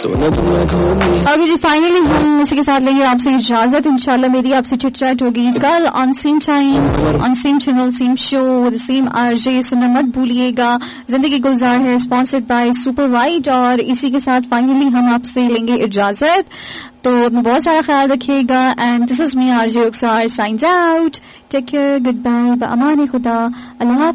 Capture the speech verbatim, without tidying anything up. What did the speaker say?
आगे जी फाइनली हम इसी के साथ लेंगे आपसे इजाजत। इंशाल्लाह मेरी आपसे चिट चैट होगी कल on same time on same channel same show the same RJ. सुनना मत भूलिएगा। जिंदगी गुलजार है स्पॉन्सर्ड बाय सुपर वाइट। और इसी के साथ फाइनली हम आपसे लेंगे इजाजत। तो अपना बहुत सारा ख्याल रखिएगा। And this is me RJ Rukhsar science out. Take care, good bye, अमान खुदा, अल्लाह।